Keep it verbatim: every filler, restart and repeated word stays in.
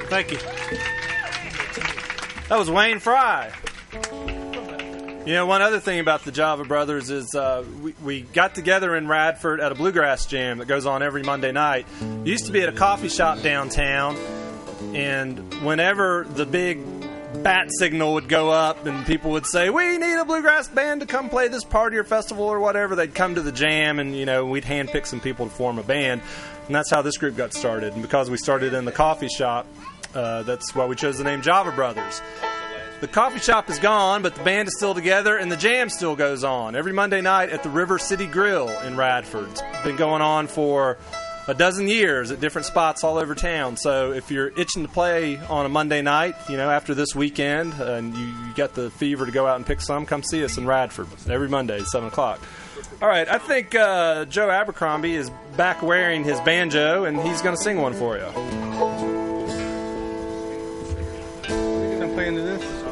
Thank you. That was Wayne Fry. You know, one other thing about the Java Brothers is uh, we, we got together in Radford at a bluegrass jam that goes on every Monday night. It used to be at a coffee shop downtown, and whenever the big bat signal would go up and people would say, we need a bluegrass band to come play this party or festival or whatever, they'd come to the jam and, you know, we'd handpick some people to form a band. And that's how this group got started. And because we started in the coffee shop, uh, that's why we chose the name Java Brothers. The coffee shop is gone, but the band is still together, and the jam still goes on every Monday night at the River City Grill in Radford. It's been going on for a dozen years at different spots all over town. So if you're itching to play on a Monday night, you know, after this weekend, uh, and you, you got the fever to go out and pick some, come see us in Radford every Monday at seven o'clock. All right, I think uh, Joe Abercrombie is back wearing his banjo, and he's going to sing one for you. You can play into this.